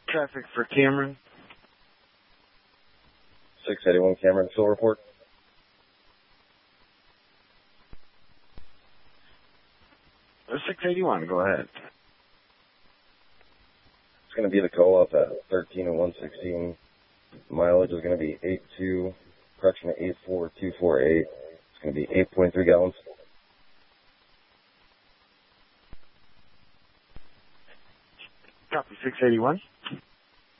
Traffic for Cameron. 681 Cameron, fuel report. The 681, go ahead. It's going to be the call-up at 13 and 116. Mileage is going to be 82, correction, 84248. It's going to be 8.3 gallons. Copy, 681.